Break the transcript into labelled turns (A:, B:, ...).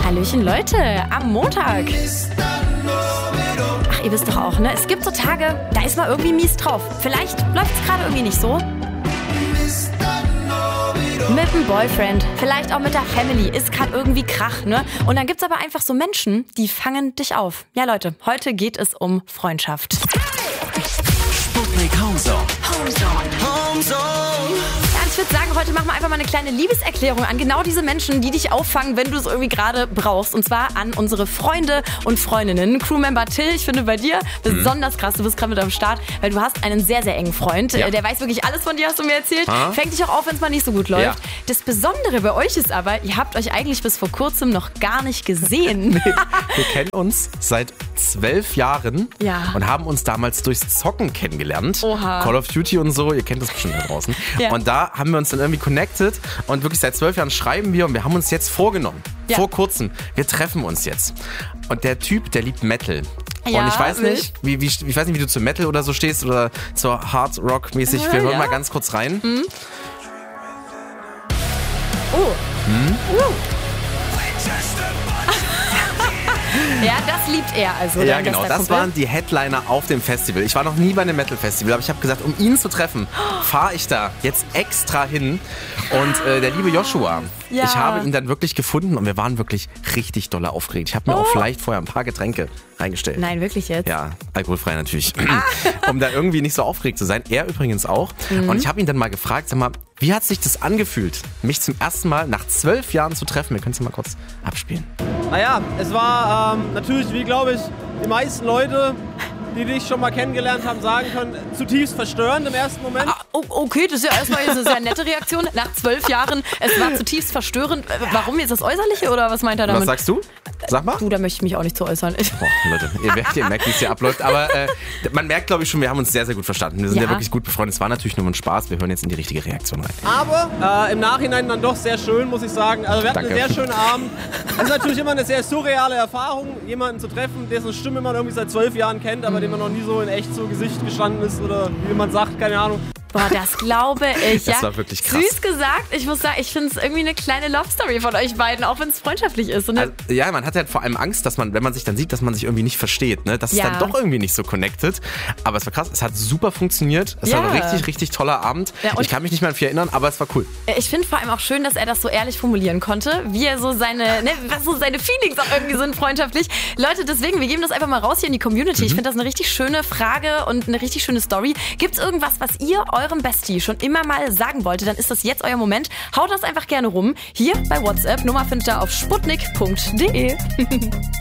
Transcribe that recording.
A: Hallöchen Leute, am Montag. Ach, ihr wisst doch auch, ne? Es gibt so Tage, da ist man irgendwie mies drauf. Vielleicht läuft es gerade irgendwie nicht so. Mit dem Boyfriend, vielleicht auch mit der Family, ist gerade irgendwie Krach, ne? Und dann gibt's aber einfach so Menschen, die fangen dich auf. Ja Leute, heute geht es um Freundschaft.
B: Sputnik Homezone.
A: Ja, ich würde sagen, heute machen wir einfach mal eine kleine Liebeserklärung an genau diese Menschen, die dich auffangen, wenn du es irgendwie gerade brauchst. Und zwar an unsere Freunde und Freundinnen. Crewmember Till, ich finde bei dir besonders krass, du bist gerade mit am Start, weil du hast einen sehr, sehr engen Freund.
B: Ja.
A: Der weiß wirklich alles von dir, hast du mir erzählt.
B: Aha.
A: Fängt dich auch auf, wenn es mal nicht so gut läuft.
B: Ja.
A: Das Besondere bei euch ist aber, ihr habt euch eigentlich bis vor kurzem noch gar nicht gesehen.
C: Wir kennen uns seit 12 Jahren
A: Ja.
C: und haben uns damals durchs Zocken kennengelernt.
A: Oha.
C: Call of Duty und so, ihr kennt das bestimmt da draußen.
A: Ja.
C: Und da haben wir uns dann irgendwie connected und wirklich seit 12 Jahren schreiben wir und wir haben uns jetzt vorgenommen,
A: Ja.
C: vor kurzem, wir treffen uns jetzt. Und der Typ, der liebt Metal.
A: Ja,
C: und ich weiß
A: wild.
C: nicht, ich weiß nicht, wie du zu Metal oder so stehst oder zur Hard Rock mäßig. Wir hören
A: Ja.
C: mal ganz kurz rein.
A: Oh. Ja, das liebt er also.
C: Ja,
A: dein
C: genau.
A: bester
C: Das
A: Kumpel.
C: waren die Headliner auf dem Festival. Ich war noch nie bei einem Metal-Festival, aber ich habe gesagt, um ihn zu treffen, fahre ich da jetzt extra hin. Und der liebe Joshua,
A: Ja.
C: ich habe ihn dann wirklich gefunden und wir waren wirklich richtig doll aufgeregt. Ich habe mir auch vielleicht vorher ein paar Getränke reingestellt.
A: Nein, wirklich jetzt?
C: Ja, alkoholfrei natürlich. Um da irgendwie nicht so aufgeregt zu sein. Er übrigens auch. Und ich habe ihn dann mal gefragt, sag mal, wie hat sich das angefühlt, mich zum ersten Mal nach 12 Jahren zu treffen? Wir können es mal kurz abspielen.
D: Naja, es war natürlich, wie glaube ich, die meisten Leute, die dich schon mal kennengelernt haben, sagen können, zutiefst verstörend im ersten Moment.
A: Ah, okay, das ist ja erstmal eine sehr nette Reaktion. Nach 12 Jahren, es war zutiefst verstörend. Warum jetzt das Äußerliche oder was meint er damit?
C: Was sagst du? Sag mal.
A: Du, da möchte ich mich auch nicht zu äußern.
C: Boah, Leute, ihr merkt, wie es hier abläuft. Aber man merkt, glaube ich, schon, wir haben uns sehr, sehr gut verstanden. Wir sind ja,
A: Ja.
C: wirklich gut befreundet. Es war natürlich nur ein Spaß. Wir hören jetzt in die richtige Reaktion rein.
D: Aber im Nachhinein dann doch sehr schön, muss ich sagen. Also wir hatten
C: Danke.
D: einen sehr schönen Abend. Es ist natürlich immer eine sehr surreale Erfahrung, jemanden zu treffen, dessen Stimme man irgendwie seit 12 Jahren kennt, aber dem man noch nie so in echt zu Gesicht gestanden ist oder wie man sagt, keine Ahnung.
A: Boah, das glaube ich.
C: Das
A: ja.
C: war wirklich krass.
A: Süß gesagt. Ich muss sagen, ich finde es irgendwie eine kleine Love-Story von euch beiden, auch wenn es freundschaftlich ist. Und
C: Also, ja, man hat halt vor allem Angst, dass man, wenn man sich dann sieht, dass man sich irgendwie nicht versteht. Ne? Das ist
A: Ja.
C: dann doch irgendwie nicht so connected. Aber es war krass. Es hat super funktioniert. Es
A: Ja.
C: war ein richtig, richtig toller Abend.
A: Ja, und
C: ich kann mich nicht mehr an viel erinnern, aber es war cool.
A: ich finde vor allem auch schön, dass er das so ehrlich formulieren konnte, wie er so was so seine Feelings auch irgendwie sind freundschaftlich. Leute, deswegen, wir geben das einfach mal raus hier in die Community. Ich finde das eine richtig schöne Frage und eine richtig schöne Story. Gibt's irgendwas, was ihr eurem Bestie schon immer mal sagen wolltet, dann ist das jetzt euer Moment. Haut das einfach gerne rum. Hier bei WhatsApp. Nummer findet ihr auf sputnik.de.